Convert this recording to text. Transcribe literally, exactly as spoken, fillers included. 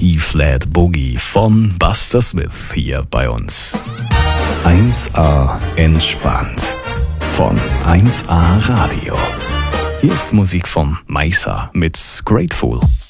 E-Flat Boogie von Buster Smith hier bei uns. eins A entspannt von eins A Radio. Hier ist Musik von Maisa mit Grateful.